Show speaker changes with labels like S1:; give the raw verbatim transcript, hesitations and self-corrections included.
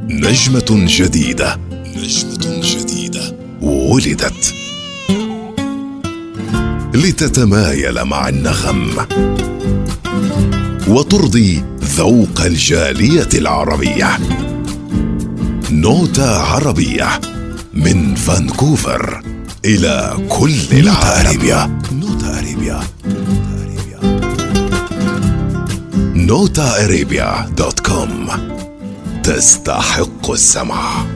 S1: نجمة جديدة نجمة جديدة ولدت لتتمايل مع النغم وترضي ذوق الجالية العربية. نوتة عربية من فانكوفر إلى كل العالم. نوتة أريبيا نوتة أريبيا دوت كوم تستحق السمع.